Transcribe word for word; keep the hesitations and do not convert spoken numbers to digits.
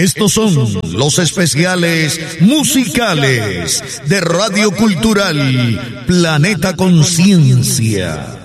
Estos son los especiales musicales de Radio Cultural Planeta Conciencia.